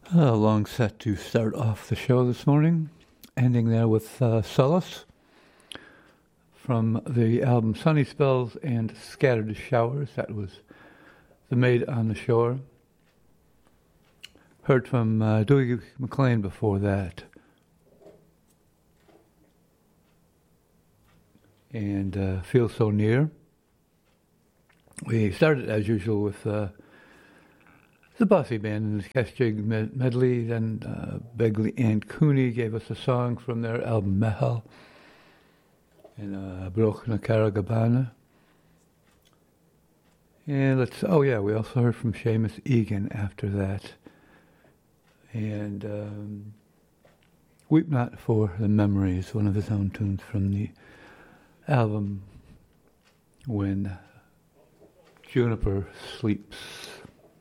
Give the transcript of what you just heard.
A long set to start off the show this morning, ending there with Solace from the album Sunny Spells and Scattered Showers. That was The Maid on the Shore. Heard from Dewey McClain before that. And Feel So Near. We started as usual with the Bossy Band and the Kesjig medley. Then Begley and Cooney gave us a song from their album Mehel and Broch na Caragabana. And we also heard from Seamus Egan after that. And Weep Not for the Memories, one of his own tunes from the album When Juniper Sleeps.